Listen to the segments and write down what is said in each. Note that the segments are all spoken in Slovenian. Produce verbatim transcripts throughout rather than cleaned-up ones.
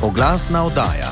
Oglasna oddaja.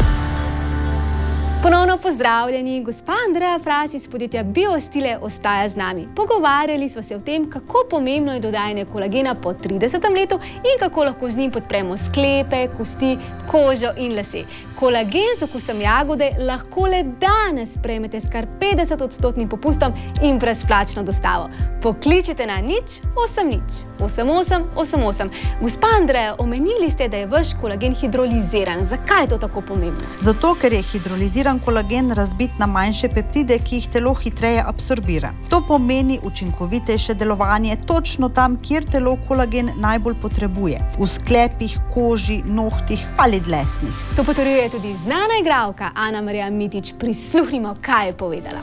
Ponovno pozdravljeni, gospa Andreja Fras iz podjetja Biostile ostaja z nami. Pogovarjali smo se o tem, kako pomembno je dodajanje kolagena po tridesetem letu in kako lahko z njim podpremo sklepe, kosti, kožo in lase. Kolagen z okusom jagode lahko le danes prejmete s kar petdeset odstotnim popustom in brezplačno dostavo. Pokličite na nič osem nič osem osem osem osem. Gospa Andreja, omenili ste, da je vaš kolagen hidroliziran. Zakaj je to tako pomembno? Zato, ker je hidroliziran kolagen razbit na manjše peptide, ki jih telo hitreje absorbira. To pomeni učinkovitejše delovanje točno tam, kjer telo kolagen najbolj potrebuje. V sklepih, koži, nohtih ali dlesnih. To potrjuje tudi znana igralka Ana-Marija Mitić. Prisluhnimo, kaj je povedala.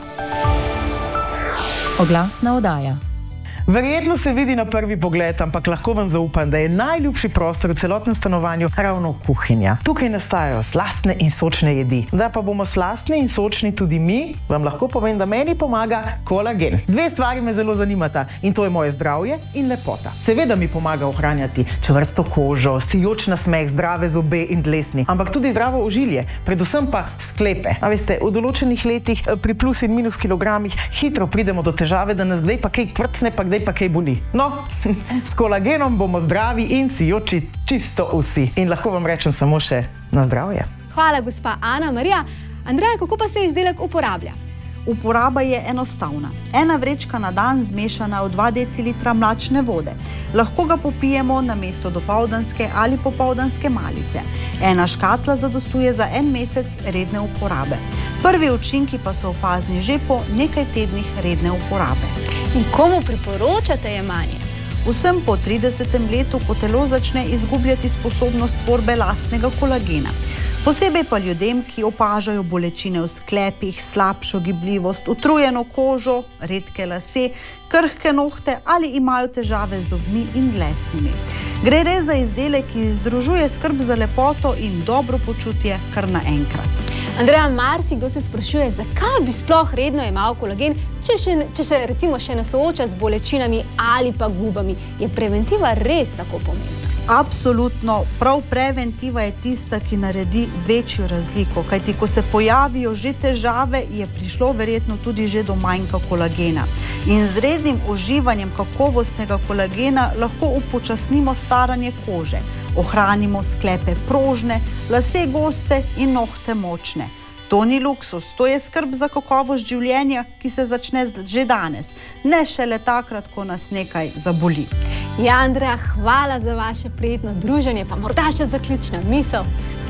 Oglasna oddaja. Verjetno se vidi na prvi pogled, ampak lahko vam zaupam, da je najljubši prostor v celotnem stanovanju ravno kuhinja. Tukaj nastajajo slastne in sočne jedi. Da pa bomo slastni in sočni tudi mi, vam lahko povem, da meni pomaga kolagen. Dve stvari me zelo zanimata in to je moje zdravje in lepota. Seveda mi pomaga ohranjati čvrsto kožo, sijoč nasmeh, zdrave zobe in dlesni, ampak tudi zdravo ožilje, predvsem pa sklepe. A veste, v določenih letih pri plus in minus kilogramih hitro pridemo do težave, da nas kdaj pa kaj prcne, pa kdaj pa kaj boli. No, s kolagenom bomo zdravi in sijoči čisto vsi. In lahko vam rečem samo še na zdravje. Hvala, gospa Ana-Marija. Andreja, kako pa se izdelek uporablja? Uporaba je enostavna. Ena vrečka na dan zmešana v dva decilitra mlačne vode. Lahko ga popijemo namesto dopoldanske ali popoldanske malice. Ena škatla zadostuje za en mesec redne uporabe. Prvi učinki pa so opazni že po nekaj tednih redne uporabe. In komu priporočate jemanje? Vsem po tridesetem letu, ko telo začne izgubljati sposobnost tvorbe lastnega kolagena. Posebej pa ljudem, ki opažajo bolečine v sklepih, slabšo gibljivost, utrujeno kožo, redke lase, krhke nohte ali imajo težave z zobmi in dlesnimi. Gre res za izdelek, ki združuje skrb za lepoto in dobro počutje kar naenkrat. Andreja, marsikdo se sprašuje, zakaj bi sploh redno jemal kolagen, če, še, če se recimo še ne sooča z bolečinami ali pa gubami. Je preventiva res tako pomembna? Absolutno. Prav preventiva je tista, ki naredi večjo razliko, kajti ko se pojavijo že težave, je prišlo verjetno tudi že do manjka kolagena. In z rednim uživanjem kakovostnega kolagena lahko upočasnimo staranje kože, ohranimo sklepe prožne, lase goste in nohte močne. To ni luksus, to je skrb za kakovost življenja, ki se začne že danes, ne šele takrat, ko nas nekaj zaboli. Ja, Andreja, hvala za vaše prijetno druženje, pa morda še zaključna misel.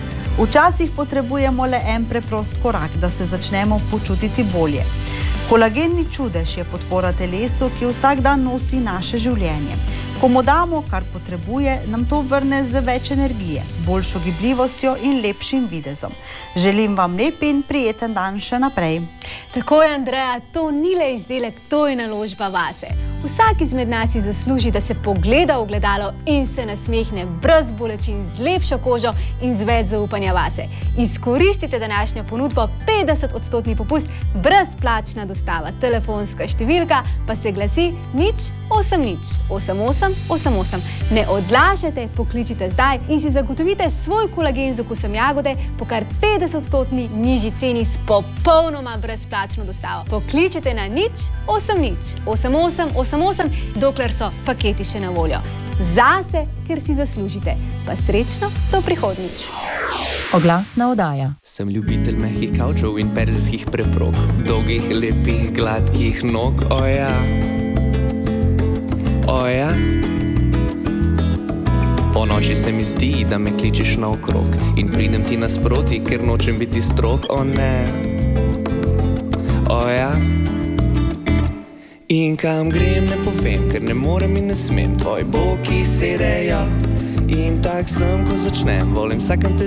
Včasih potrebujemo le en preprost korak, da se začnemo počutiti bolje. Kolagen ni čudež, je podpora telesu, ki vsak dan nosi naše življenje. Ko mu damo, kar potrebuje, nam to vrne z več energije, boljšo gibljivostjo in lepšim videzom. Želim vam lep in prijeten dan še naprej. Tako je, Andreja, to ni le izdelek, to je naložba vase. Vsak izmed nas si zasluži, da se pogleda v ogledalo in se nasmehne brez bolečin, z lepšo kožo in z več zaupanja vase. Izkoristite današnjo ponudbo petdeset odstotni popust, brezplačna dostava. Telefonska številka pa se glasi nič osem nič osem osem osem osem. Ne odlašajte, pokličite zdaj in si zagotovite svoj kolagen z okusom jagode po kar petdeset odstotni nižji ceni s popolnoma brezplačno dostavo. Pokličite na nič osem nič osem osem osem osem, dokler so paketi še na voljo. Zase, ker si zaslužite. Pa srečno do prihodnjič. Oglasna oddaja. Sem ljubitelj mehkih kavčev in perzijskih preprog, dolgih, lepih, gladkih nog, oja. Oja. Po noči se mi zdi, da me kličeš naokrog in pridem ti nasproti, ker nočem biti strog, o ne. Oja. In kam grem, ne povem, ker ne morem in ne smem, tvoji boki sedejo in tak sem, ko začnem, volim vsakem te